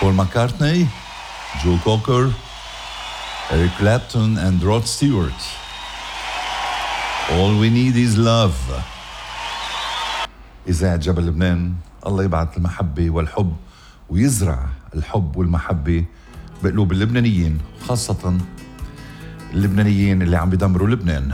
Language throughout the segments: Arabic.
Paul McCartney, Joe Cocker, Eric Clapton and Rod Stewart. All we need is love. إذاعة جبل لبنان، الله يبعث المحبة والحب ويزرع الحب والمحبة بقلوب اللبنانيين، خاصة اللبنانيين اللي عم بيدمروا لبنان.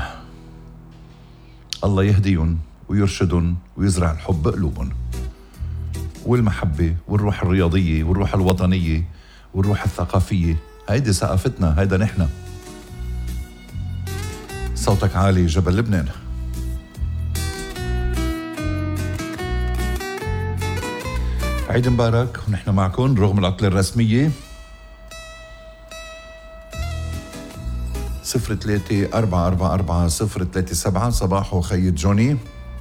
الله يهديهم ويرشدهم ويزرع الحب بقلوبهم والمحبة والروح الرياضية والروح الوطنية والروح الثقافية. هيدي ثقافتنا، هيدا نحن. صوتك عالي جبل لبنان. عيد مبارك ونحن معكم رغم العطلة الرسمية. 03-444-037 صباح وخي جوني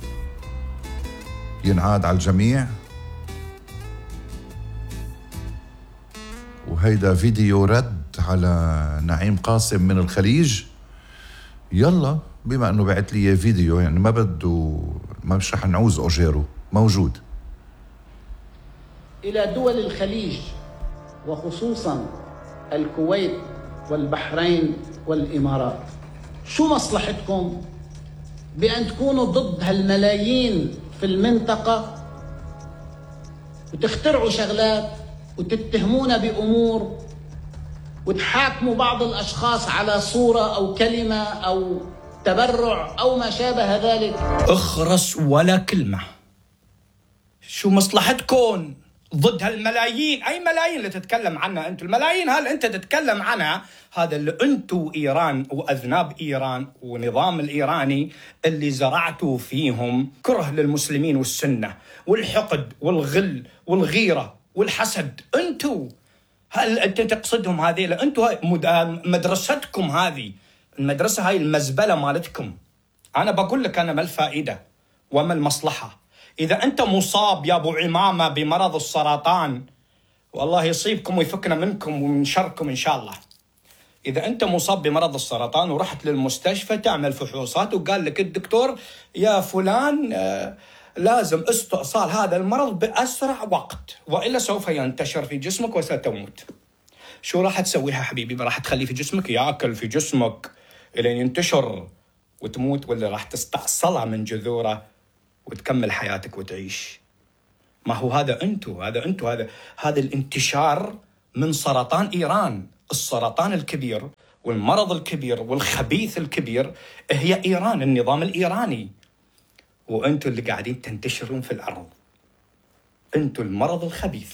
ينعاد على الجميع. وهيدا فيديو رد على نعيم قاسم من الخليج. يلا بما انه بعت لي فيديو، يعني ما مش رح نعوز اوجيرو موجود. إلى دول الخليج وخصوصا الكويت والبحرين والإمارات، شو مصلحتكم بأن تكونوا ضد هالملايين في المنطقة وتخترعوا شغلات وتتهمونا بأمور وتحاكموا بعض الأشخاص على صورة أو كلمة أو تبرع أو ما شابه ذلك؟ اخرس ولا كلمة. شو مصلحتكم ضد هالملايين؟ أي ملايين اللي تتكلم عنها أنت؟ الملايين هل أنت تتكلم عنها هذا اللي أنتوا إيران وأذناب إيران ونظام الإيراني اللي زرعتوا فيهم كره للمسلمين والسنة والحقد والغل والغيرة والحسد. أنتوا هل أنت تقصدهم هذيل؟ أنتوا مدرستكم هذه، المدرسة هاي المزبلة مالتكم. أنا بقول لك أنا ما الفائدة وما المصلحة. إذا أنت مصاب يا أبو عمامة بمرض السرطان، والله يصيبكم ويفكنا منكم ومن شركم إن شاء الله. إذا أنت مصاب بمرض السرطان ورحت للمستشفى تعمل فحوصات وقال لك الدكتور يا فلان لازم استئصال هذا المرض بأسرع وقت وإلا سوف ينتشر في جسمك وستموت، شو راح تسويها حبيبي؟ راح تخليه في جسمك يأكل في جسمك إلى ينتشر وتموت، ولا راح تستأصلها من جذوره وتكمل حياتك وتعيش؟ ما هو هذا أنتو هذا الانتشار من سرطان إيران. السرطان الكبير والمرض الكبير والخبيث الكبير هي إيران، النظام الإيراني. وأنتو اللي قاعدين تنتشرون في الأرض، أنتو المرض الخبيث.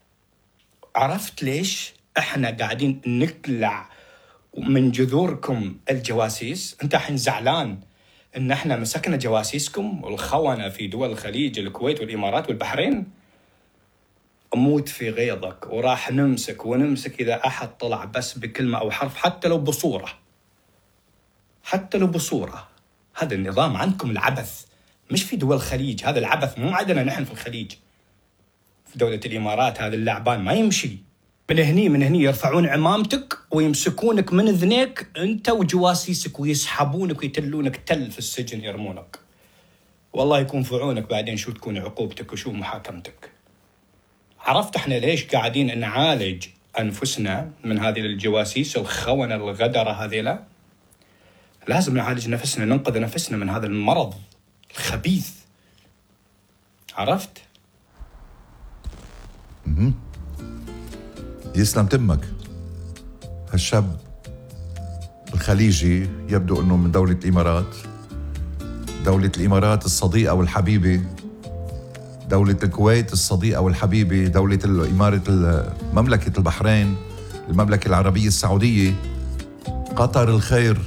عرفت ليش إحنا قاعدين نقلع من جذوركم الجواسيس؟ أنت الحين زعلان إن إحنا مسكنا جواسيسكم والخونة في دول الخليج، الكويت والإمارات والبحرين؟ أموت في غيظك وراح نمسك إذا أحد طلع بس بكلمة أو حرف، حتى لو بصورة. هذا النظام عندكم العبث، مش في دول الخليج. هذا العبث مو عندنا نحن في الخليج. في دولة الإمارات هذا اللعبان ما يمشي. من هني يرفعون عمامتك ويمسكونك من اذنيك انت وجواسيسك ويسحبونك ويتلونك تل في السجن يرمونك. والله يكون في عونك بعدين شو تكون عقوبتك وشو محاكمتك. عرفت احنا ليش قاعدين نعالج انفسنا من هذه الجواسيس الخونة الغدرة هذيلا؟ لازم نعالج نفسنا، ننقذ نفسنا من هذا المرض الخبيث. عرفت؟ يسلم تمك. هالشاب الخليجي يبدو أنه من دولة الإمارات الصديقة والحبيبة، دولة الكويت الصديقة والحبيبة، دولة مملكة البحرين، المملكة العربية السعودية، قطر الخير،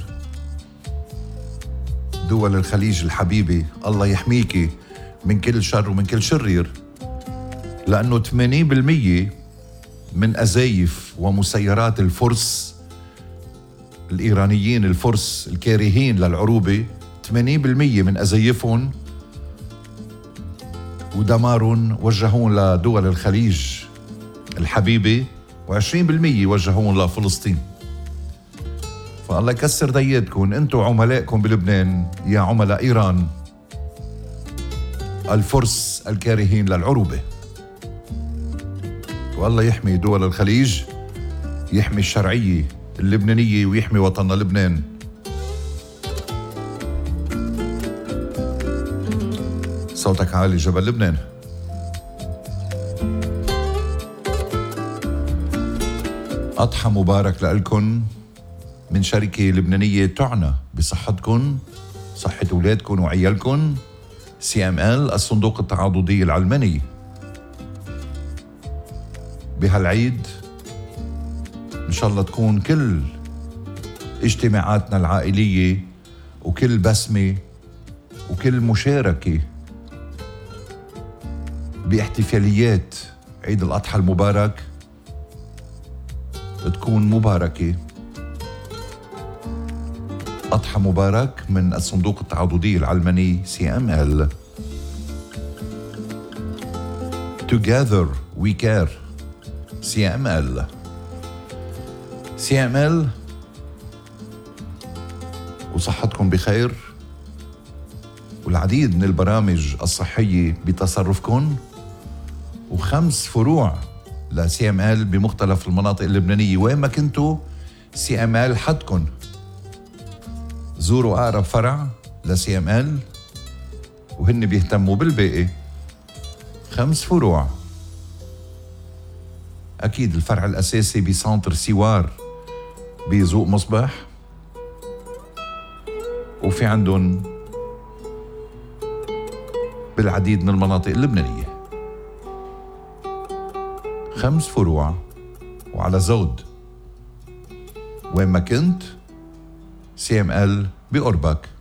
دول الخليج الحبيبة. الله يحميكي من كل شر ومن كل شرير، لأنه 80% من أزايف ومسيرات الفرس الإيرانيين، الفرس الكارهين للعروبة، 80% من أزايفهم ودمارهم وجهون لدول الخليج الحبيبة، و20% وجهون لفلسطين. فالله يكسر دياتكم. انتوا عملائكم بلبنان يا عملاء إيران، الفرس الكارهين للعروبة. والله يحمي دول الخليج، يحمي الشرعية اللبنانية ويحمي وطننا لبنان. صوتك عالي جبل لبنان. أضحى مبارك لألكن من شركة لبنانية تعنى بصحتكن، صحة أولادكن وعيالكن، CML الصندوق التعاضدي العلماني. بهالعيد إن شاء الله تكون كل اجتماعاتنا العائلية وكل بسمة وكل مشاركة باحتفاليات عيد الأضحى المبارك تكون مباركة. أضحى مبارك من الصندوق التعاضدي العلماني CML. Together we care CML. CML وصحتكم بخير، والعديد من البرامج الصحية بتصرفكم، و5 فروع ل CML بمختلف المناطق اللبنانية. وين ما كنتوا CML حدكن، زوروا أقرب فرع ل CML وهن بيهتموا بالباقي. 5 فروع. أكيد الفرع الأساسي بسانتر سوار بزوق مصباح، وفي عندهم بالعديد من المناطق اللبنانية 5 فروع. وعلى زود وين ما كنت CML بقربك.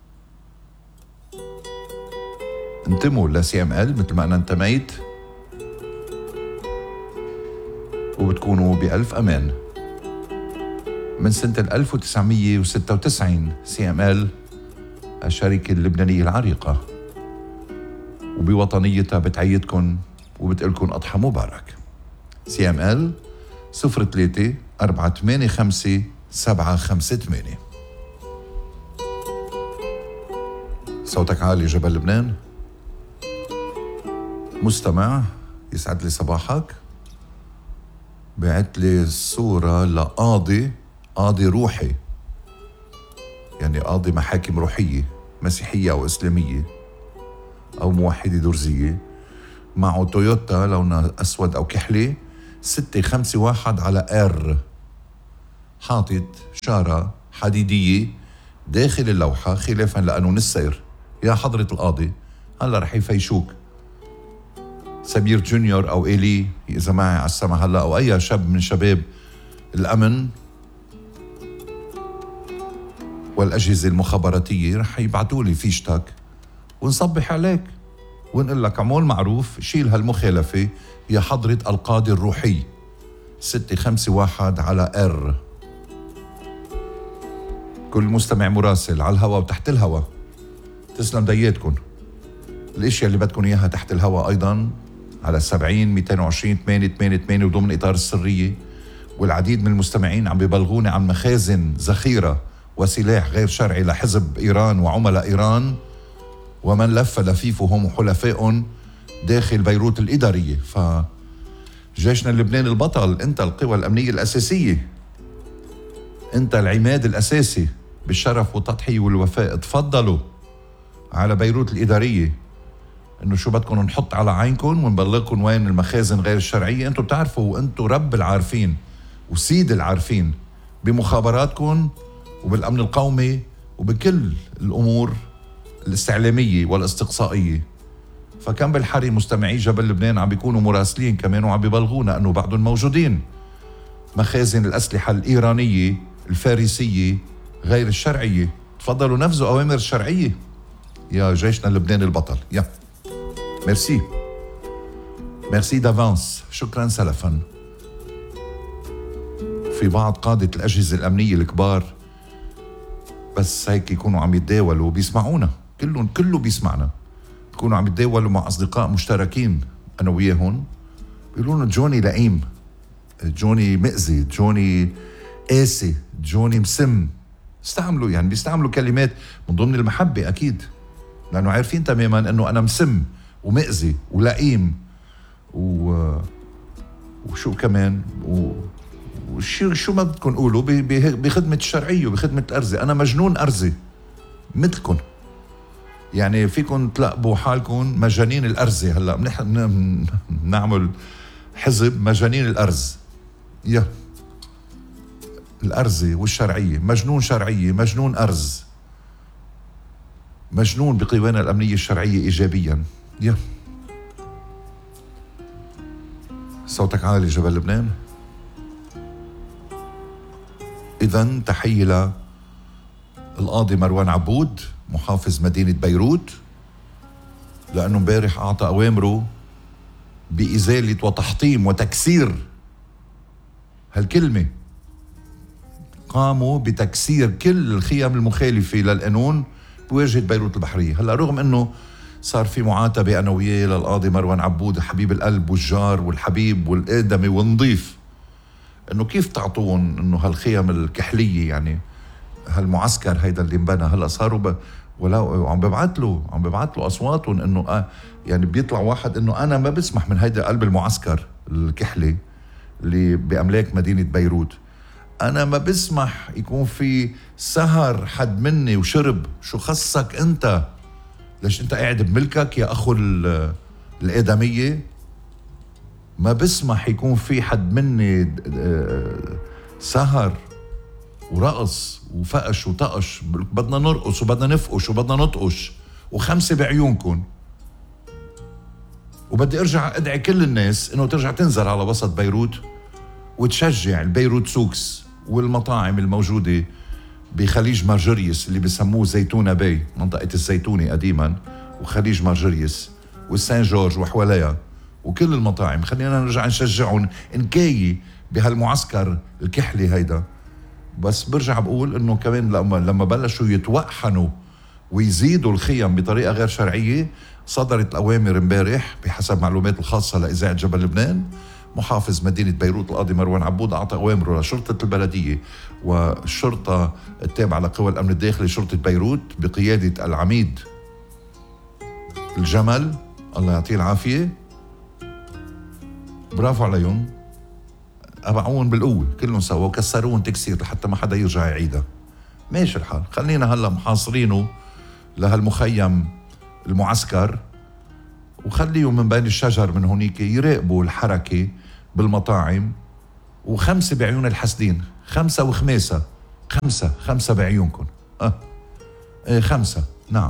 انتموا ل CML مثل ما أنا انتميت، وبتكونوا بألف أمان. من سنة 1996 CML الشركة اللبنانية العريقة، وبوطنيتها بتعيدكن وبتقلكن أضحى مبارك. CML 03-485-758. صوتك عالي جبل لبنان. مستمع يسعد لي صباحك، بعت لي صورة لقاضي، قاضي روحي، يعني قاضي محاكم روحية مسيحية أو إسلامية أو موحدة درزية، معه تويوتا لونها أسود أو كحلي 651 على R، حاطط شارة حديدية داخل اللوحة خلافا لقانون السير. يا حضرة القاضي، هلا رح يفيشوك سمير جونيور أو إيلي إذا معي على السمع هلا، أو أي شاب من شباب الأمن والأجهزة المخابراتية، رح يبعتوا لي فيشتك ونصبح عليك ونقول لك عمول معروف، شيل هالمخالفة يا حضرة القاضي الروحي 651 على R. كل مستمع مراسل على الهوا وتحت الهوا، تسلم دياتكن. الاشياء اللي بدكن اياها تحت الهوا ايضا على 70-220-888 وضمن اطار السرية. والعديد من المستمعين عم ببلغوني عن مخازن ذخيرة وسلاح غير شرعي لحزب إيران وعملاء إيران ومن لف لفيفهم وحلفائهم داخل بيروت الإدارية. فجيشنا اللبناني البطل، أنت القوى الأمنية الأساسية، أنت العماد الأساسي بالشرف والتضحية والوفاء. تفضلوا على بيروت الإدارية إنه شو بدكم نحط على عينكم ونبلغكم وين المخازن غير الشرعية. أنتوا بتعرفوا، أنتوا رب العارفين وسيد العارفين بمخابراتكم وبالأمن القومي وبكل الأمور الاستعلامية والاستقصائية. فكم بالحري مستمعي جبل لبنان عم بيكونوا مراسلين كمان وعم بيبلغونا أنه بعضهم موجودين مخازن الأسلحة الإيرانية الفارسية غير الشرعية. تفضلوا نفذوا أوامر الشرعية يا جيشنا اللبناني البطل. يا ميرسي، ميرسي دافانس، شكرا سلفا. في بعض قادة الأجهزة الأمنية الكبار بس هيك يكونوا عم يتداولوا وبيسمعونا، كله بيسمعنا، يكونوا عم يتداولوا مع أصدقاء مشتركين أنا وياهم، بيقولوا لنا جوني لئيم، جوني مئزي، جوني قاسي، جوني مسم. استعملوا يعني بيستعملوا كلمات من ضمن المحبة أكيد، لأنه عارفين تماما أنه أنا مسم ومئزي ولئيم وشو كمان شو ما بدكم قولوا بخدمة الشرعية وبخدمة الأرزة. أنا مجنون أرزة مثلكم، يعني فيكم تلاقبوا حالكم مجانين الأرزة. هلأ نعمل حزب مجانين الأرز، الأرزة والشرعية، مجنون شرعية، مجنون أرز، مجنون بقوانا الأمنية الشرعية إيجابيا. صوتك عالي جبل لبنان. إذن تحية للقاضي مروان عبود محافظ مدينة بيروت، لأنه امبارح أعطى أوامره بإزالة وتحطيم وتكسير هالكلمة. قاموا بتكسير كل الخيم المخالفة للقانون بواجهة بيروت البحرية. هلأ رغم أنه صار في معاتبة أنا وياه للقاضي مروان عبود حبيب القلب والجار والحبيب والآدمي والنظيف، أنه كيف تعطون أنه هالخيم الكحلية، يعني هالمعسكر هيدا اللي انبنى هلأ صاروا ولا عم ببعث له أصواتهم أنه يعني بيطلع واحد أنه أنا ما بسمح من هيدا قلب المعسكر الكحلي اللي بأملاك مدينة بيروت، أنا ما بسمح يكون في سهر حد مني وشرب. شو خصك أنت؟ ليش أنت قاعد بملكك يا أخو الآدمية؟ ما بسمح يكون في حد مني سهر ورقص وفقش وطقش. بدنا نرقص وبدنا نفقش وبدنا نطقش وخمسة بعيونكم. وبدي أرجع أدعي كل الناس إنه ترجع تنزل على وسط بيروت وتشجع البيروت سوكس والمطاعم الموجودة بخليج مارجريس اللي بسموه زيتونة باي، منطقة الزيتونة قديما، وخليج مارجريس والسان جورج وحواليها، وكل المطاعم. خلينا نرجع نشجعهم نكايي بهالمعسكر الكحلي هيدا. بس برجع بقول انه كمان لما بلشوا يتوحنوا ويزيدوا الخيم بطريقة غير شرعية، صدرت الأوامر امبارح بحسب معلومات الخاصة لإذاعة جبل لبنان. محافظ مدينة بيروت القاضي مروان عبود أعطى أوامره لشرطة البلدية والشرطة التابعة لقوى الأمن الداخلي شرطة بيروت بقيادة العميد الجمل، الله يعطيه العافية، برافو عليهم، أبعون بالقوة كلهم سوا وكسروهم تكسير لحتى ما حدا يرجع يعيدها. ماشي الحال. خلينا هلا محاصرينه لهالمخيم المعسكر، وخليهم من بين الشجر من هونيك يراقبوا الحركة بالمطاعم. وخمسة بعيون الحسدين، 5 وخميسة، 5 بعيونكم. ايه 5، نعم.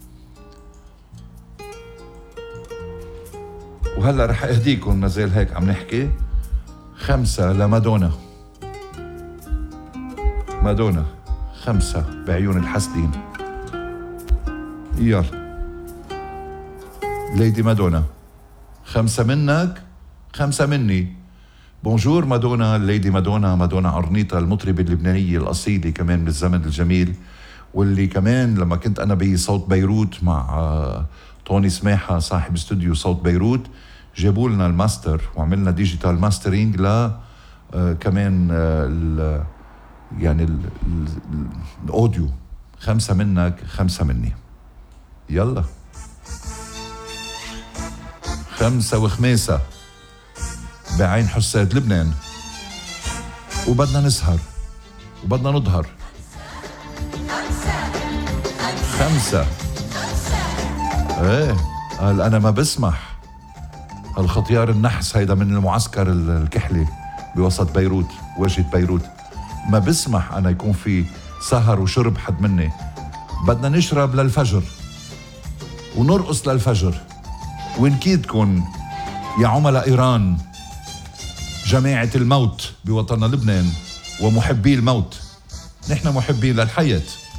وهلا رح اهديكم مازال هيك عم نحكي. 5 لمادونا، مادونا 5 بعيون الحسدين. يلا ليدي مادونا، 5 منك 5 مني. بونجور مادونا، الليدي مادونا عرنيطة المطربة اللبنانية الأصيلة كمان من الزمن الجميل، واللي كمان لما كنت أنا بصوت بيروت مع طوني سماحة صاحب استوديو صوت بيروت جابوا لنا الماستر وعملنا ديجيتال ماسترينج ل كمان يعني الأوديو. 5 منك 5 مني. يلا 5 وخميسة بعين حساد لبنان، وبدنا نسهر وبدنا نظهر. 5 ايه قال أنا ما بسمح. الخطيار النحس هيدا من المعسكر الكحلي بوسط بيروت واجهة بيروت، ما بسمح أنا يكون في سهر وشرب حد مني. بدنا نشرب للفجر ونرقص للفجر ونكيدكن يا عملاء إيران، جماعة الموت بوطننا لبنان ومحبي الموت. نحن محبين للحياة.